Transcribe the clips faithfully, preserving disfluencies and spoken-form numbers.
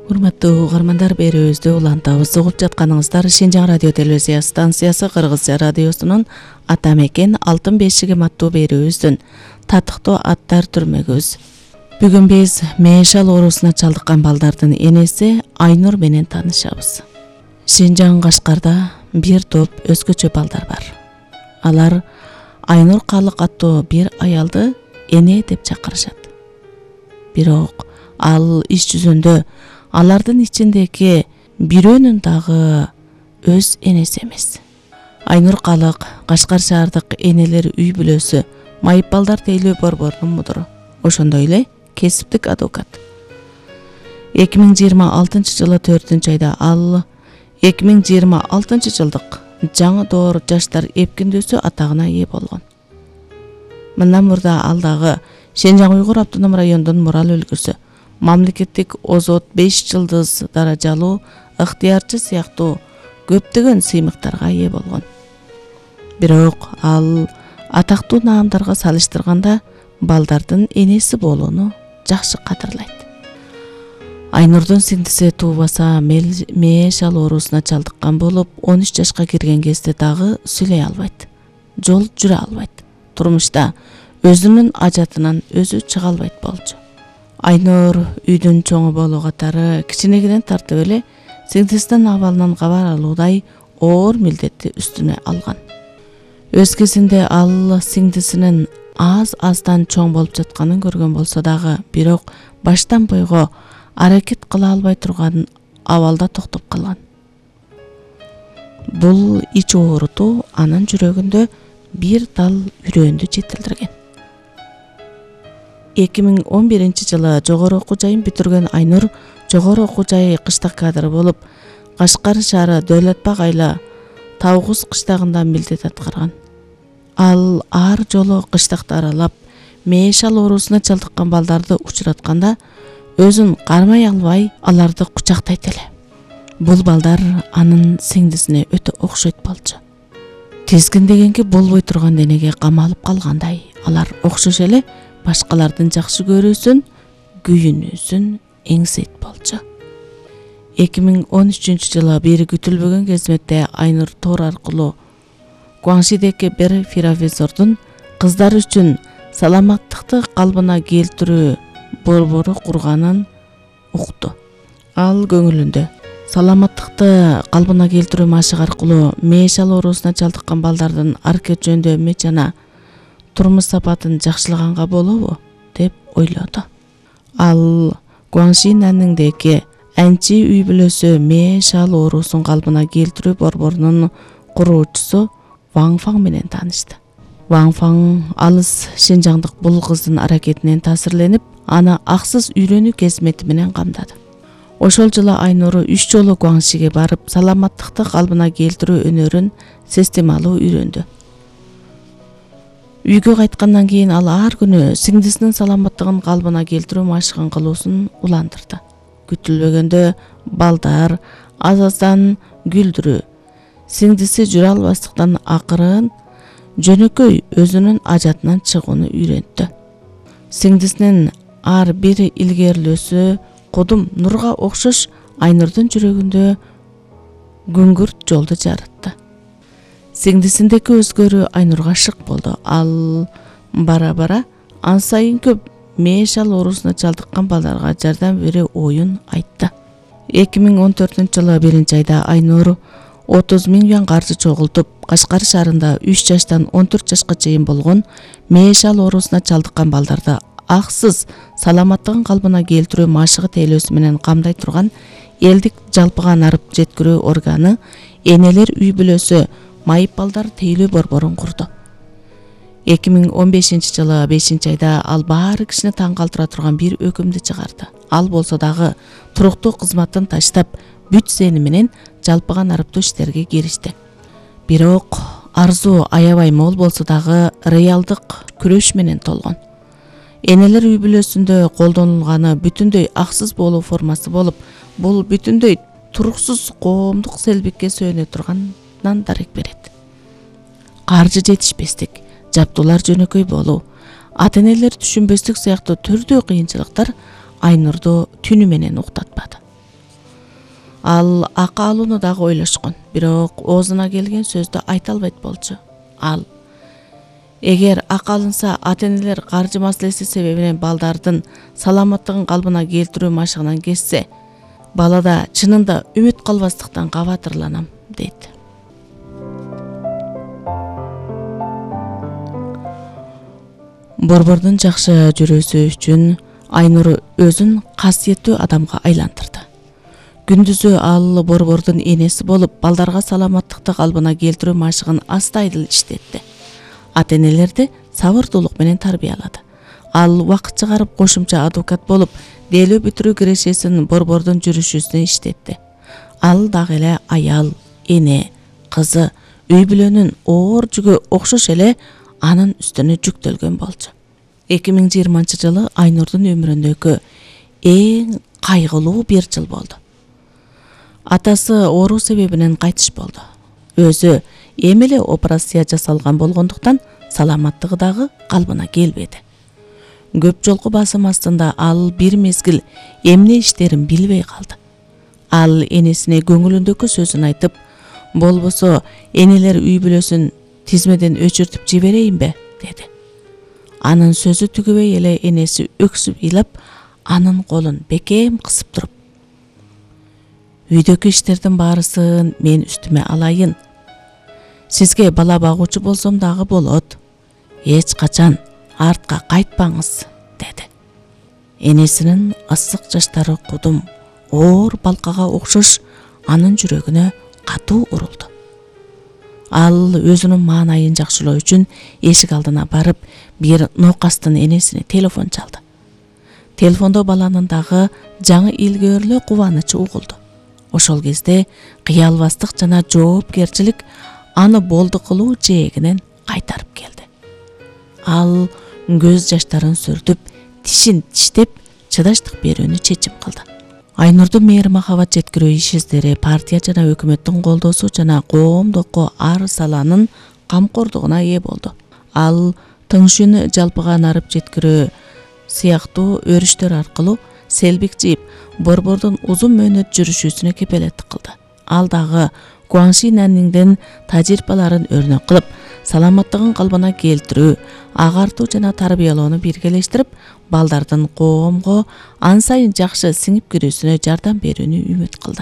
Урматтуу угармандар, берүүбүздү улантабыз. Угуп жатканыңыздар Шинжаң радио телевизия станциясы Кыргызча радиосунун ата мекен алтын бешиги аттуу берүүбүздүн татыктуу аттар түрмөгүбүз. Бүгүн биз мээшал оорусуна чалдыккан балдардын энеси Айнур менен таанышабыз. Шинжаң Кашкарда бир топ өзгөчө балдар бар. Алар Айнур Калык аттуу бир аялды эне деп чакырышат. Бирок ал иш жүзүндө алардын ичиндеги бирөөнүн дагы өз энеси эмес. Айнур Калык Кашкар шаардык энелер үй бүлөсү Майып балдар тейлөө борборунун мудуру. Ошондой эле кесиптик адвокат. эки миң жыйырма алтынчы жылы төртүнчү айда ал эки миң жыйырма алтынчы жылдык жаңы доор жаштар эпкиндөөсү атагына ээ болгон. Мындан мурда ал дагы Шинжаң Уйгур автоном райондун мурал өлкөсү мамлекеттик озот беш жылдыз даражалуу ыктыярчы сыяктуу көптөгөн сыймыктарга ээ болгон. Бирок ал атактуу наамдарга салыштырганда балдардын энеси болууну жакшы кадырлайт. Айнурдун сиңдиси туубаса мээшал оорусуна чалдыккан болуп, он үч жашка кирген кезде дагы сүйлөй албайт. Жол жүрө албайт. Турмушта өзүнүн ажатынан өзү чыга албайт болчу. Айнур үйдүн чоңу болуу катары кичинегенен тартып эле сиңдисинин абалынан кабар алуудай оор милдетти үстүнө алган. Өз кезинде ал сиңдисинин аз-аздан чоң болуп жатканын көргөн болсо дагы, бирок баштан бойго аракет кыла албай турган абалда токтоп калган. Бул ич оорутуу анын жүрөгүндө бир дал үрөөндү жетилдирген. эки миң он биринчи жылы жогору окуу жайын бүтүргөн Айнур жогору окуу жайы кыштак кадры болуп, Кашкар шаары Дөөлөтбак айла Тавгуз кыштагында милдет аткарган. Ал ар жолу кыштакты аралап, мээшал оорусуна чалдыккан балдарды учуратканда өзүн кармай албай аларды кучактайт эле. Бул балдар анын сиңдисине өтө окшойт болчу. Тизгиндегенге болбой турган денеге камалып калгандай, алар окшош эле башкалардын жакшы көрүүсүн, күйүнүүсүн эңсейт болчу. эки миң он үчүнчү жылы бир күтүлбөгөн кезметте Айнур тор аркылуу Гуаңшидеги бир профессордун кыздар үчүн саламаттыкты калыбына келтирүү борбору курганын укту. Ал көңүлүндө саламаттыкты калыбына келтирүү машыгы аркылуу мээшал оорусуна чалдыккан балдардын аракет жөндөмү жана турмуш сапатын жакшылаганга болобу деп ойлоду. Ал Гуаңшинандагы Анчи үй бүлөсү мээшал оорусун калыбына келтирүү борборунун куруучусу Ваң Фаң менен таанышты. Ваң Фаң алыс шинжаңдык бул кыздын аракетинен таасирленип, аны аксыз үйрөнүү кезмети менен камдады. Ошол жылы Айнур үч жолу Гуаңшиге барып, саламаттыкты калыбына келтирүү өнөрүн системалуу үйрөндү. Үйгө кайткандан кийин ал ар күнү сиңдисинин саламаттыгын калыбына келтирүү машыгын кылуусун улантырды. Күтүлбөгөндө балдар аз-аздан күлдүрүү, сиңдиси жүрө албастыктан акырын жөнөкөй өзүнүн ажатынан чыгууну үйрөнттү. Сиңдисинин ар бир илгерилөөсү кудум нурга окшош Айнурдун жүрөгүндө күңгүрт жолду жаратты. Сиңдисиндеги өзгөрүү Айнурга шык болду. Ал бара-бара ан сайын көп мээшал оорусуна чалдыккан балдарга жардам берүү оюн айтты. эки миң он төртүнчү жылы биринчи айда Айнур отуз миң юан каржы чогултуп, Кашкар шаарында үч жаштан он төрт жашка чейин болгон мээшал оорусуна чалдыккан балдарды аксыз саламаттыгын калыбына келтирүү машыгы тейлөөсү менен камдай турган элдик жалпыга нарып жеткирүү органы энелер үй бүлөсү Майып балдар тейлөө борборун курду. эки миң он бешинчи жылы бешинчи айда ал баары кишини таң калтыра турган бир өкүмдү чыгарды. Ал болсо дагы туруктуу кызматын таштап, бүт сени менен жалпыга нарыптуу иштерге киришти. Бирок арзуу аябай мол болсо дагы реалдык күрөш менен толгон. Энелер үй бүлөсүндө колдонулганы бүтүндөй аксыз болуу формасы болуп, бул бүтүндөй туруксуз коомдук селбикке сөөнө тургандан дарек берет. Каржы жетишпестик, жаптуулар жөнөкөй болуу, ата-энелер түшүнбөстүк сыяктуу түрдүү кыйынчылыктар Айнурду түнү менен уктатпады. Ал акы алууну дагы ойлошкон, бирок оозуна келген сөздү айта албайт болчу. Ал эгер акы алынса, ата-энелер каржы маселеси себебинен балдардын саламаттыгын калыбына келтирүү машыгынан кетсе, балада чынында үмүт калбастыктан кабатырланам, дейт. Борбордун жакшы жүрүүсү үчүн Айнур өзүн касиеттүү адамга айландырды. Күндүзү ал борбордун энеси болуп, балдарга саламаттыкты калыбына келтирүү машыгын астайдыл иштетти. Ата-энелерди сабырдуулук менен тарбиялады. Ал убакыт чыгарып кошумча адвокат болуп, делөө бүтүрүү кирешесин борбордун жүрүшүүсүнө иштетти. Ал дагы эле аял, эне, кызы, үй бүлөнүн оор жүгү окшош эле анын үстүнө жүктөлгөн болчу. эки миң жыйырманчы жылы Айнурдун өмүрүндөгү эң кайгылуу бир жыл болду. Атасы оору себебинен кайтыш болду. Өзү эми эле операция жасалган болгондуктан саламаттыгы дагы калыбына келбеди. Көп жолку басым астында ал бир мезгил эмне иштерин билбей калды. Ал энесине көңүлүндөгү сөзүн айтып, болбосо энелер үй бүлөсүн тизмеден өчүртүп жиберейинбе, деди. Анын сөзү түгүбөй эле энеси өксүп ыйлап, анын колун бекем кысып туруп: "Үйдөгү иштердин баарысын мен үстүмө алайын. Сизге бала багуучу болсом дагы болот. Эч качан артка кайтпаңыз", деди. Энесинин ысык жаштары кудум, оор балкага окшош анын жүрөгүнө катуу урулду. Ал өзүнүн маанайын жакшылоо үчүн эшик алдына барып, бир ноокастын энесине телефон чалды. Телефондо баланын дагы жаңы илгөөрлөө кубанычы угулду. Ошол кезде кыялбастык жана жоопкерчилик аны болду кылуу жээгинен кайтарып келди. Ал көз жаштарын сүртүп, тишин тиштеп, чыдаштык берүүнү чечим кылды. Айнурдун мээри махабат жеткирүү иш издери партия жана өкмөттүн колдоосу жана коомдук ар саланын камкордугуна ээ болду. Ал тыңшүүнү жалпыга нарып жеткирүү сыяктуу өрүштөр аркылуу селбик жыйып, борбордун узун мөөнөт жүрүшүүсүнө кепелеттик кылды. Ал дагы Гуанши Нанниңдин тажрыйбаларын өрнөк кылып, саламаттыгын калыбына келтирүү, агартуу жана тарбиялоону биргелештирип, балдардын коомго ан сайын жакшы сиңип кирүүсүнө жардам берүүнү үмүт кылды.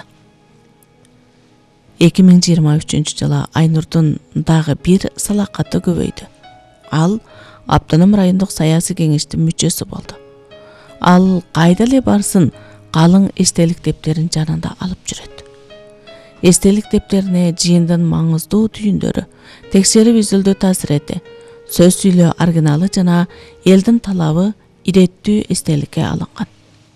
эки миң жыйырма үчүнчү жылы Айнурдун дагы бир салакаты көбөйдү. Ал Автоном райондук саясий кеңештин мүчөсү болду. Ал кайда эле барсын, калың эстелик дептерин жанында алып жүрөт. Эстелик дептерине жыйындын маңыздуу түйүндөрү, текшерип изилдөө таасирети, сөз сүйлөө оригиналы жана элдин талабы иреттүү эстеликке алынган.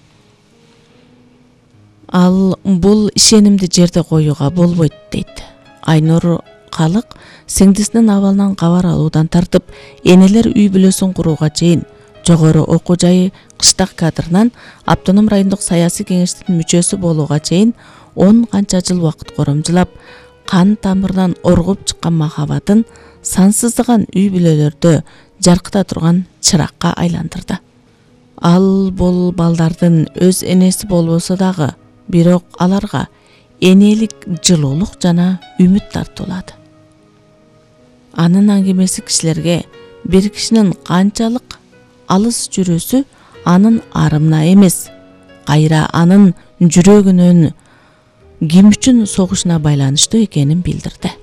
Ал бул ишенимди жерде коюуга болбойт, дейт. Айнур калык сиңдисинин абалынан кабар алуудан тартып, энелер үй бүлөсүн курууга чейин, жогору окуу жайы кыштак кадрынан Автоном райондук саясий кеңештин мүчөсү болууга чейин он канча жыл убакыт коромжулап, кан тамырынан оргуп чыккан махабатын сансыздаган үй бүлөлөрдө жаркыта турган чыракка айландырды. Ал бул балдардын өз энеси болбосо дагы, бирок аларга энелик жылуулук жана үмүт тартуулады. Анын аңгемеси кишилерге бир кишинин канчалык алыс жүрүүсү анын арымына эмес, кайра анын жүрөгүнүн ким үчүн согушуна байланыштуу экенин билдирди.